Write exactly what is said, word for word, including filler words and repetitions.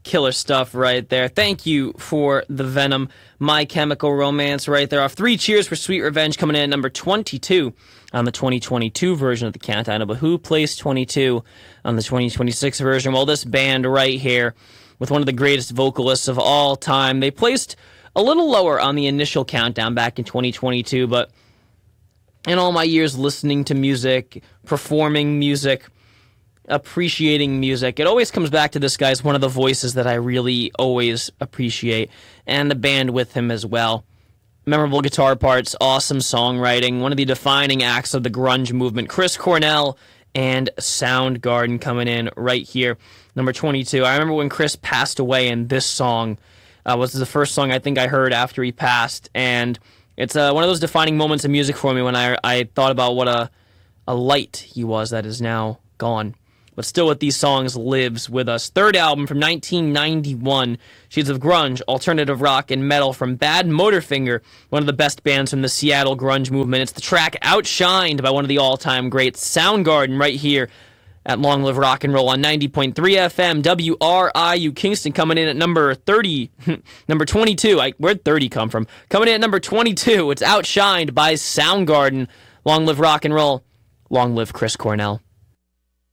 killer stuff right there. Thank you for the Venom, My Chemical Romance right there. Off Three Cheers for Sweet Revenge coming in at number twenty-two on the twenty twenty-two version of the countdown. But who placed twenty-two on the twenty twenty-six version? Well, this band right here with one of the greatest vocalists of all time. They placed a little lower on the initial countdown back in twenty twenty-two, but in all my years listening to music, performing music, appreciating music, it always comes back to this guy as one of the voices that I really always appreciate, and the band with him as well. Memorable guitar parts, awesome songwriting, one of the defining acts of the grunge movement. Chris Cornell and Soundgarden coming in right here, number twenty-two. I remember when Chris passed away, and this song uh, was the first song I think I heard after he passed, and it's uh, one of those defining moments in music for me when I I thought about what a a light he was that is now gone. But still with these songs lives with us. Third album from nineteen ninety-one, Shades of Grunge, Alternative Rock, and Metal from Bad Motorfinger, one of the best bands from the Seattle grunge movement. It's the track Outshined by one of the all-time greats, Soundgarden, right here at Long Live Rock and Roll on ninety point three F M, W R I U Kingston, coming in at number thirty, number twenty-two. I, where'd thirty come from? Coming in at number twenty-two, it's Outshined by Soundgarden. Long Live Rock and Roll. Long live Chris Cornell.